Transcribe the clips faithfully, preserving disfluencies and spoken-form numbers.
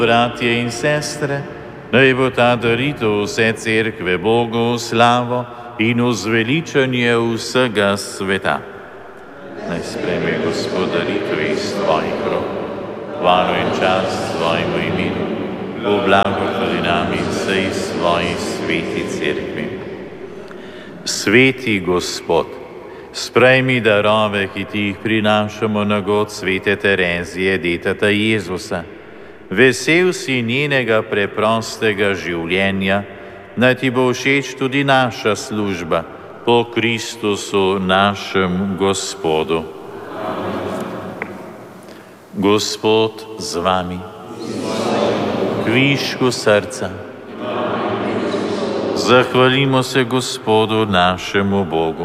Bratje in sestre, naj bo ta daritev vse cerkve Bogu v slavo in v zveličanje vsega sveta. Naj sprejme Gospod daritve iz tvojih rok, hvalo in čast tvojemu imenu, v blagoslov nam in vsej svoji sveti cerkvi. Sveti Gospod, sprejmi darove, ki ti jih prinašamo na god svete Terezije, deteta Jezusa. Vesel si njenega preprostega življenja, naj ti bo všeč tudi naša služba po Kristusu našem Gospodu. Gospod z vami, kvišku srca, zahvalimo se Gospodu našemu Bogu.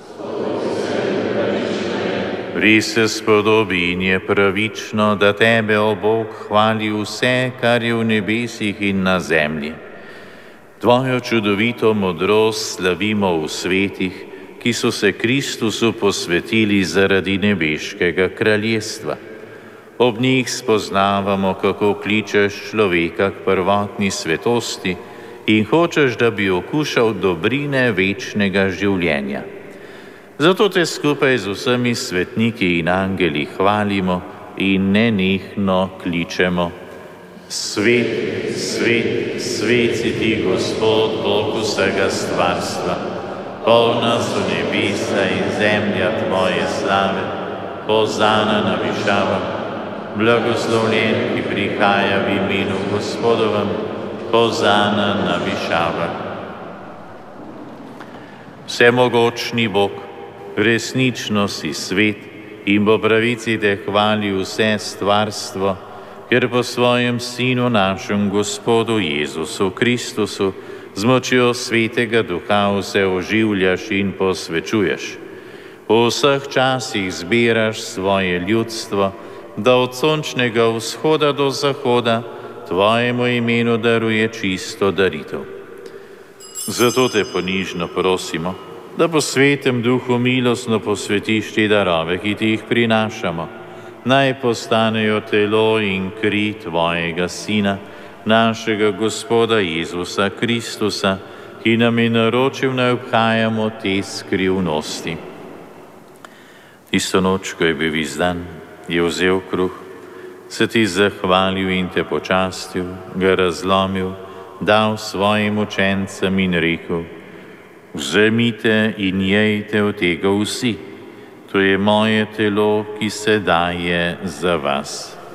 Res se spodobi in je pravično, da tebe, o Bog, hvali vse, kar je v nebesih in na zemlji. Tvojo čudovito modrost slavimo v svetih, ki so se Kristusu posvetili zaradi nebeškega kraljestva. Ob njih spoznavamo, kako kličeš človeka k prvotni svetosti in hočeš, da bi okušal dobrine večnega življenja. Zato te skupaj z vsemi svetniki in angeli hvalimo in nenehno kličemo. Svet, svet, svet si ti, Gospod, Bog vsega stvarstva. Polna so nebesa in zemlja tvoje slave. Hozana na višavah. Blagoslovljen, ki prihaja v imenu Gospodovem. Hozana na višavah. Vsemogočni Bog, resnično si svet in po pravici te hvali vse stvarstvo, ker po svojem Sinu našem Gospodu Jezusu Kristusu z močjo Svetega Duha vse oživljaš in posvečuješ. V vseh časih zbiraš svoje ljudstvo, da od sončnega vzhoda do zahoda tvojemu imenu daruje čisto daritev. Zato te ponižno prosimo, da po Svetem Duhu milostno posvetiš te darove, ki ti jih prinašamo, naj postanejo telo in kri tvojega Sina, našega Gospoda Jezusa Kristusa, ki nam je naročil, naj obhajamo te skrivnosti. Tisto noč, ko je bil izdan, je vzel kruh, se ti zahvalil in te počastil, ga razlomil, dal svojim učencem in rekel: vzemite in jejte od tega vsi, to je moje telo, ki se daje za vas.